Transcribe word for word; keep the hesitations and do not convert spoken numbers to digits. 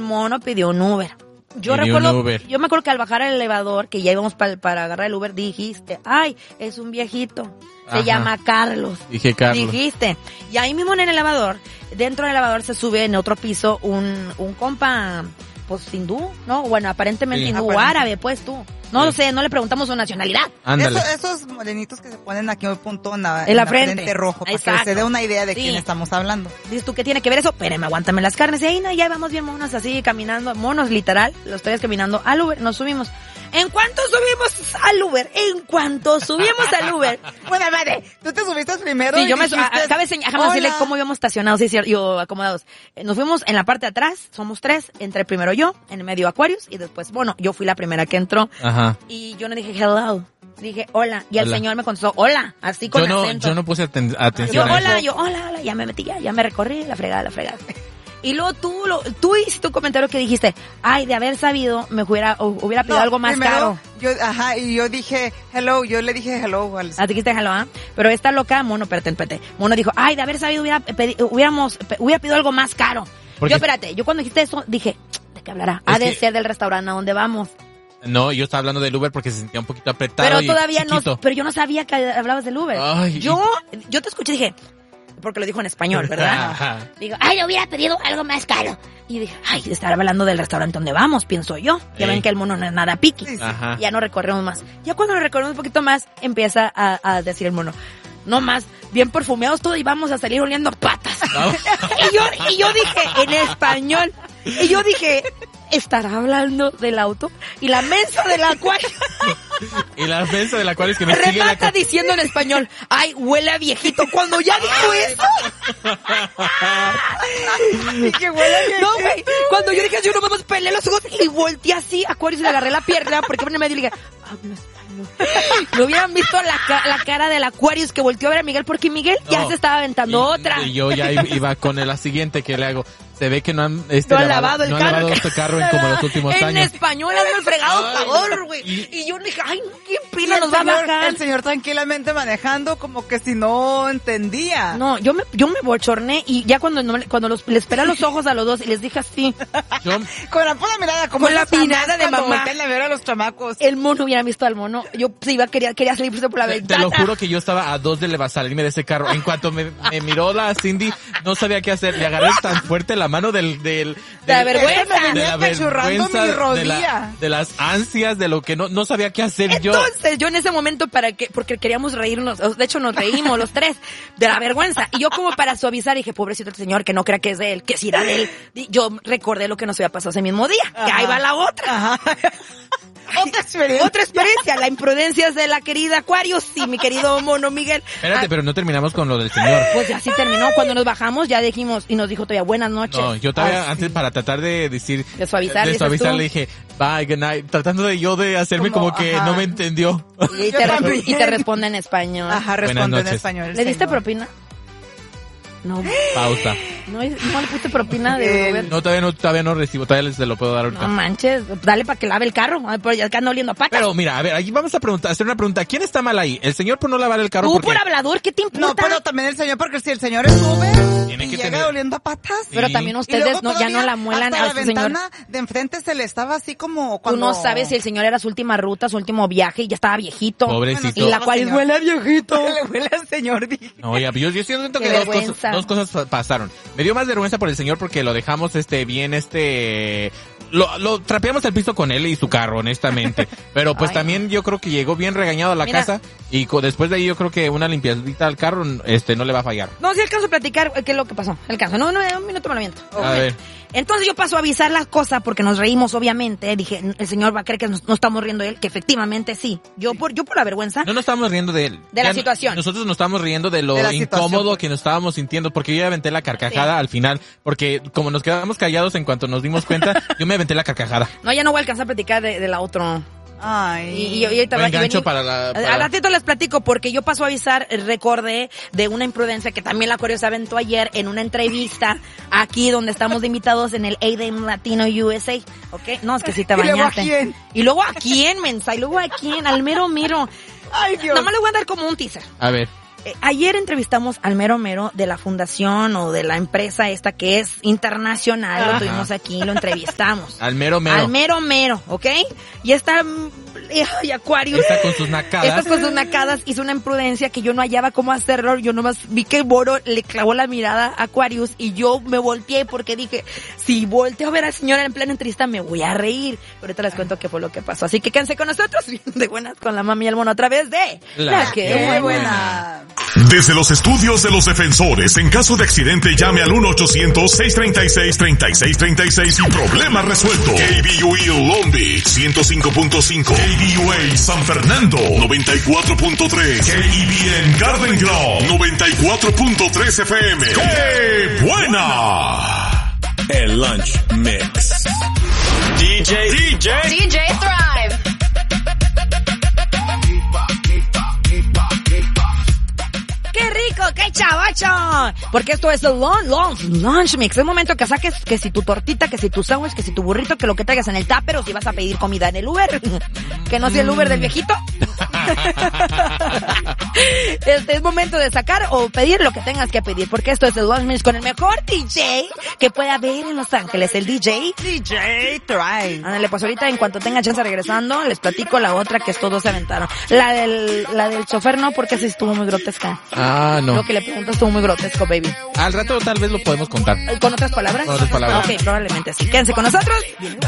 mono pidió un Uber. Yo Pidió recuerdo, un Uber. yo me acuerdo que al bajar el elevador, que ya íbamos para, para agarrar el Uber, dijiste, ay, es un viejito, se Ajá. llama Carlos. Dije Carlos. Dijiste. Y ahí mismo en el elevador, dentro del elevador se sube en otro piso un, un compa, pues hindú, ¿no? Bueno, aparentemente Sí. hindú, Aparente. árabe, pues tú. No lo Sí. sé, no le preguntamos su nacionalidad. Ándale. Eso- esos morenitos que se ponen aquí en un punto en la, En la frente. rojo, para Exacto. que se dé una idea de Sí. quién estamos hablando. Dices tú, ¿qué tiene que ver eso? Espérame, aguántame las carnes. Y ahí no, ya vamos bien monos así, caminando, monos literal, los tres caminando al Uber, nos subimos. En cuanto subimos al Uber, en cuanto subimos al Uber, Bueno, madre, tú te subiste primero. sí, y yo me, dijiste, a- cabe señalar, déjame decirle "Hola". cómo íbamos estacionados, sí, cierto, yo acomodados. Eh, Nos fuimos en la parte de atrás, somos tres, entré primero yo, en el medio Aquarius, y después, bueno, yo fui la primera que entró, Ajá. y yo no dije hello, dije hola, y el Hola. señor me contestó hola, así con Yo no, acento. yo no puse aten- Yo, atención a hola, eso. yo, hola, hola, ya me metí, ya, ya me recorrí, la fregada, la fregada. Y luego tú, lo, tú hiciste un comentario que dijiste, ay, de haber sabido, me hubiera, o- hubiera pedido No, algo más primero, caro. Yo, ajá, y yo dije hello, yo le dije hello al... Ah, te dijiste hello, ¿ah? Pero esta loca, mono, espérate, espérate. Mono dijo, ay, de haber sabido, hubiera, pedi- hubiéramos, pe- hubiera pedido algo más caro. Porque- Yo, espérate, yo cuando dijiste eso, dije, ¿de qué hablará? Ha Es de que- ser del restaurante a donde vamos. No, yo estaba hablando del Uber porque se sentía un poquito apretado Pero y todavía chiquito. no, pero yo no sabía que hablabas del Uber. Ay, yo, yo te escuché y dije, porque lo dijo en español, ¿verdad? Ajá. Digo, ay, le hubiera pedido algo más caro. Y dije, ay, estará hablando del restaurante donde vamos, pienso yo. Ya Ey. ven que el mono no es nada piqui. Sí, sí. Ajá. Ya no recorremos más. Ya cuando lo recorremos un poquito más, empieza a, a decir el mono, no más, bien perfumeados todos y vamos a salir oliendo a patas. No. y, yo, y yo dije, en español, y yo dije, ¿estará hablando del auto? Y la mensa del acuario Y la defensa de la cual es que me sigue la... remata diciendo en español, ay, huele a viejito. Cuando ya dijo eso, Y que huele bien. no, güey, cuando yo dije, yo no vamos, peleé los ojos y volteé así, Acuario, y le agarré la pierna porque iba en el medio y le dije, hablo español. No hubieran visto la, ca- la cara del Aquarius que volteó a ver a Miguel porque Miguel ya No. se estaba aventando Y- otra. Y yo ya iba con la siguiente que le hago. Se ve que no han, este, No han lavado el no han carro. lavado este carro en como los últimos en años. español, hazme el fregado Ay, favor, güey. y- Y yo dije, ay, no, qué Y pena el nos va a señor- bajar. El señor tranquilamente manejando como que si no entendía. No, yo me, yo me bochorné y ya cuando, no, cuando los, les esperé a los ojos a los dos y les dije así, Yo, Con la pura mirada, como Con la esas mamás mirada de cuando mamá. voltean a ver a los chamacos. el mono hubiera visto al mono, yo se iba, quería, quería salirse por la te, te ventana. lo juro que yo estaba a dos de leva- salirme de ese carro. En cuanto me, me miró la Cindy, no sabía qué hacer. Le agarré tan fuerte la mano del... del, De la del- vergüenza. Me de venía la apachurrando mi vergüenza, de, rodilla. la- de las ansias, de lo que no, no sabía qué hacer yo. Entonces, yo en ese momento para que, porque queríamos reírnos, de hecho nos reímos los tres, de la vergüenza. Y yo como para suavizar dije, pobrecito este señor, que no crea que es de él, que si era de él. Y yo recordé lo que nos había pasado ese mismo día, que Ajá. ahí va la otra. Ajá. Otra experiencia. Otra experiencia, la imprudencia de la querida Aquarius y mi querido mono Miguel. Espérate, Ah, pero no terminamos con lo del señor. pues ya así terminó. Cuando nos bajamos ya dijimos, y nos dijo todavía buenas noches. No, yo todavía Ah, antes para tratar de decir... De suavizar, De dices suavizar tú. le dije, bye, good night. Tratando de yo de hacerme como, Como, que ajá. no me entendió. Y Yo te, también. y te responde en español. Ajá, Buenas responde en noches. español. el ¿Le diste señor. propina? No, Pausa. no, no le puse propina de El- Uber. No, todavía no, todavía no recibo, todavía se lo puedo dar ahorita. No manches, dale para que lave el carro. Ay, pero ya que anda oliendo a patas. Pero mira, a ver, aquí vamos a preguntar, hacer una pregunta. ¿Quién está mal ahí? ¿El señor por no lavar el carro? Tú Porque por hablador, ¿qué te importa? No, pero también el señor, porque si el señor es Uber Tiene y que llega tener- oliendo a patas. Pero Sí. también Y ustedes luego no, ya no todavía la muelan hasta a la este señor. ventana de enfrente se le estaba así como Tú cuando... no sabes si el señor era su última ruta, su último viaje y ya estaba viejito. Pobrecito. Y la cual Señor. huele a viejito. Le huele al señor, dije. No, ya, yo, yo siento Qué que dos vergüenza. cosas, dos cosas pa- pasaron. Me dio más vergüenza por el señor porque lo dejamos este bien este lo, lo trapeamos el piso con él y su carro, honestamente. Pero pues Ay. también yo creo que llegó bien regañado a la Mira. casa y co- después de ahí yo creo que una limpiadita al carro este no le va a fallar. No, si alcanzo a platicar eh, qué es lo que pasó. Alcanzo. No, no, un minuto me lo miento. A ver. Entonces yo paso a avisar las cosas porque nos reímos, obviamente. Dije, el señor va a creer que nos, no estamos riendo de él, que efectivamente sí. Yo por, yo por la vergüenza. No nos estábamos riendo de él. De la Ya no- situación. Nosotros nos estábamos riendo de lo De la situación, incómodo pues. que nos estábamos sintiendo, porque yo ya aventé la carcajada al final, porque como nos quedamos callados en cuanto nos dimos cuenta, yo me aventé la carcajada. No, ya no voy a alcanzar a platicar de, de la otra. Ay. Y, y, y ahorita No va- y engancho vení- para la- para- Al ratito les platico porque yo paso a avisar, eh, recordé de una imprudencia que también la Acuario se aventó ayer en una entrevista aquí donde estamos de invitados en el A D M Latino U S A, ¿ok? No, es que sí te ¿Y luego a bañaste. quién? Y luego a quién, mensa, y luego a quién, al mero miro. Ay, Dios. Nada más le voy a dar como un teaser. A ver. eh, ayer entrevistamos al mero mero de la fundación o de la empresa esta que es internacional. Ajá. Lo tuvimos aquí, lo entrevistamos. Al mero mero. Al mero mero, ¿ok? Y está, y Aquarius. Está con sus nacadas. Está con sus nacadas, hizo una imprudencia que yo no hallaba cómo hacerlo. Yo nomás vi que Boro le clavó la mirada a Aquarius y yo me volteé porque dije, si volteo a ver a la señora en plena entrevista me voy a reír. Pero ahorita les cuento qué fue lo que pasó. Así que quédense con nosotros, de buenas con la mami y el mono a través de La, la que Qué buena. buena. Desde los estudios de los defensores, en caso de accidente llame al uno ochocientos, seiscientos treinta y seis, treinta y seis treinta y seis y problema resuelto. K B U E Long Beach ciento cinco punto cinco, K B U A San Fernando noventa y cuatro punto tres, K E B N Garden Grove noventa y cuatro punto tres F M. ¡Qué buena! El Lunch Mix. D J, D J, D J Thrive. ¡Qué rico! ¡Qué chavacho! Porque esto es el lunch, lunch, lunch mix. Es momento que saques que si tu tortita, que si tu sándwich, que si tu burrito, que lo que traigas en el tupper o si vas a pedir comida en el Uber. Que no sea el Uber del viejito. Este es momento de sacar o pedir lo que tengas que pedir. Porque esto es el lunch mix con el mejor D J que pueda haber en Los Ángeles. El D J. D J Thrive. Ándale, pues ahorita en cuanto tenga chance regresando, les platico la otra que estos dos se aventaron. La del, la del chofer no, porque se estuvo muy grotesca. Ah, no. Lo que le pregunto estuvo muy grotesco, baby. Al rato tal vez lo podemos contar. ¿Con otras palabras? Con otras palabras. Ok, probablemente sí. Quédense con nosotros.